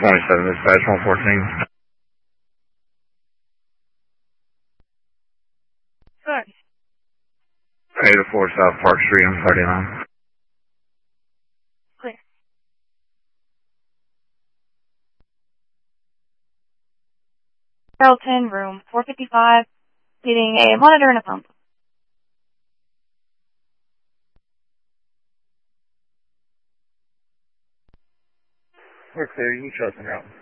27, dispatch 114. Good. 804 South Park Street, M39. Clear. Carrollton, room 455, needing a monitor and a pump. We're clear, you can trust me out.